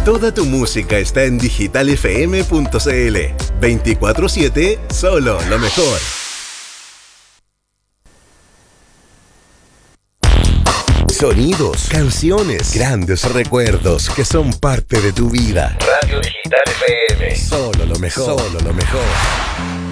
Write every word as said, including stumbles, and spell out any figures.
Toda tu música está en digital f m punto c l. veinticuatro siete, solo lo mejor. Sonidos, canciones, grandes recuerdos que son parte de tu vida. Radio Digital F M. Solo lo mejor. Solo lo mejor.